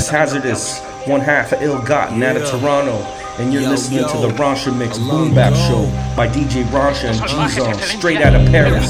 Less Hazardous, one half of Ill Gotten out of Toronto. And you're listening to the Ransha Mix Boom Bap Show by DJ Ransha and G-Zone, straight out of Paris.